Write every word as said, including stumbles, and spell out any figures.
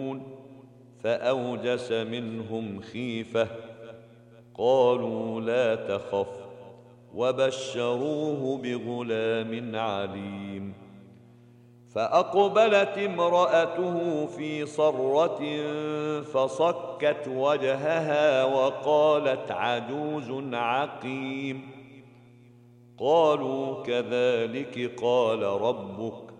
فأوجس منهم خيفة قالوا لا تخف وبشروه بغلام عليم. فأقبلت امرأته في صرة فصكت وجهها وقالت عجوز عقيم. قالوا كذلك قال ربك